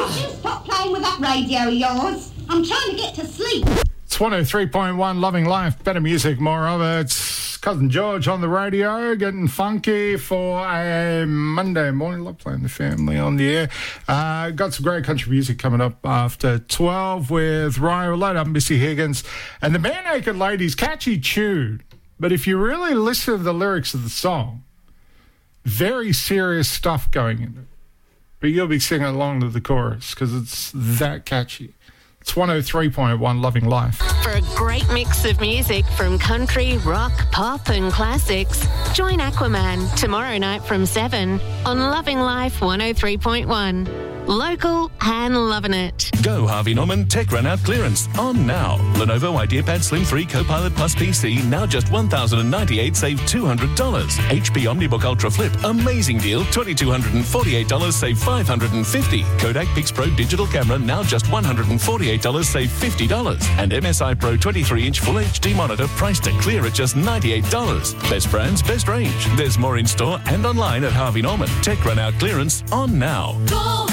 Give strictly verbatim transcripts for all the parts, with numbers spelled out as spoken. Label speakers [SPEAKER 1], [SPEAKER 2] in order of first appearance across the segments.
[SPEAKER 1] you stop playing with that radio of yours? I'm trying to get to sleep.
[SPEAKER 2] It's one oh three point one, Loving Life, better music, more of it. It's Cousin George on the radio, getting funky for a Monday morning. Love playing the family on the air. Uh, got some great country music coming up after twelve with Ryan Load Up, Missy Higgins, and the Bare Naked Ladies. Catchy tune, but if you really listen to the lyrics of the song, very serious stuff going into it. But you'll be singing along to the chorus because it's that catchy. It's one oh three point one, Loving Life.
[SPEAKER 3] For a great mix of music from country, rock, pop and classics, join Aquaman tomorrow night from seven on Loving Life one oh three point one. Local and loving it.
[SPEAKER 4] Go Harvey Norman Tech Run Out Clearance on now. Lenovo IdeaPad Slim three Copilot Plus P C now just one thousand ninety-eight dollars, save two hundred dollars. H P OmniBook Ultra Flip, amazing deal, two thousand two hundred forty-eight dollars, save five hundred fifty dollars. Kodak Pixpro Digital Camera now just one hundred forty-eight dollars, save fifty dollars. And M S I Pro twenty-three inch Full H D monitor priced to clear at just ninety-eight dollars. Best brands, best range. There's more in store and online at Harvey Norman. Tech Run Out Clearance on now.
[SPEAKER 5] Go!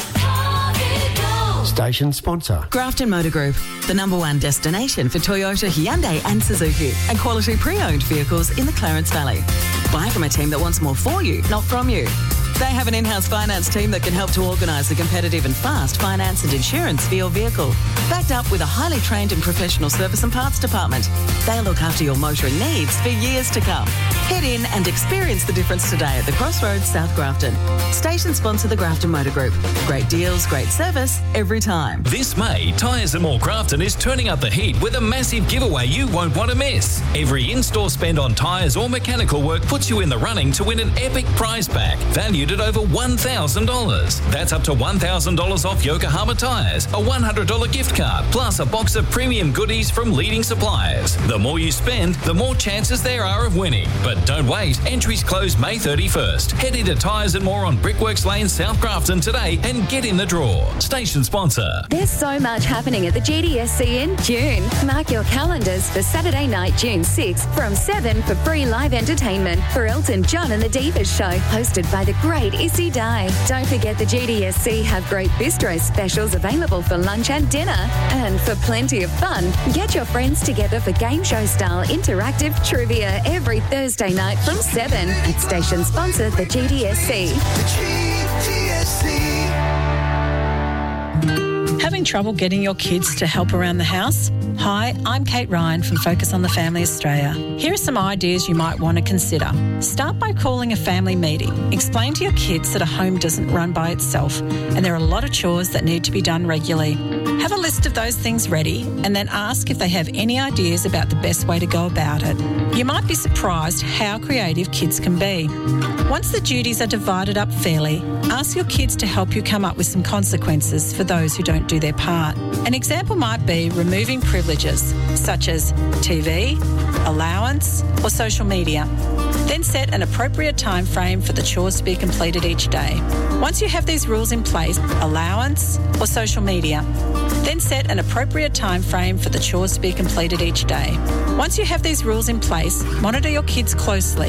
[SPEAKER 5] Station sponsor.
[SPEAKER 6] Grafton Motor Group, the number one destination for Toyota, Hyundai and Suzuki, and quality pre-owned vehicles in the Clarence Valley. Buy from a team that wants more for you, not from you. They have an in-house finance team that can help to organise the competitive and fast finance and insurance for your vehicle. Backed up with a highly trained and professional service and parts department. They'll look after your motoring needs for years to come. Head in and experience the difference today at the Crossroads, South Grafton. Station sponsor the Grafton Motor Group. Great deals, great service, every time.
[SPEAKER 7] This May, Tyres and More Grafton is turning up the heat with a massive giveaway you won't want to miss. Every in-store spend on tyres or mechanical work puts you in the running to win an epic prize pack valued at over one thousand dollars. That's up to one thousand dollars off Yokohama tyres, a one hundred dollars gift card, plus a box of premium goodies from leading suppliers. The more you spend, the more chances there are of winning. But don't wait, entries close May thirty-first. Head into Tyres and More on Brickworks Lane, South Grafton today and get in the draw. Station sponsor.
[SPEAKER 8] There's so much happening at the G D S C in June. Mark your calendars for Saturday night, June sixth from seven for free live entertainment for Elton John and the Divas Show, hosted by the great Issy Dye. Don't forget the G D S C have great bistro specials available for lunch and dinner. And for plenty of fun, get your friends together for game show style interactive trivia every Thursday night from seven at station sponsor the G D S C.
[SPEAKER 5] The G D S C.
[SPEAKER 9] Having trouble getting your kids to help around the house? Hi, I'm Kate Ryan from Focus on the Family Australia. Here are some ideas you might want to consider. Start by calling a family meeting. Explain to your kids that a home doesn't run by itself and there are a lot of chores that need to be done regularly. Have a list of those things ready and then ask if they have any ideas about the best way to go about it. You might be surprised how creative kids can be. Once the duties are divided up fairly, ask your kids to help you come up with some consequences for those who don't do their part. An example might be removing privileges such as T V, allowance or social media. Then set an appropriate time frame for the chores to be completed each day. Once you have these rules in place, allowance or social media, then set an appropriate time frame for the chores to be completed each day. Once you have these rules in place, monitor your kids closely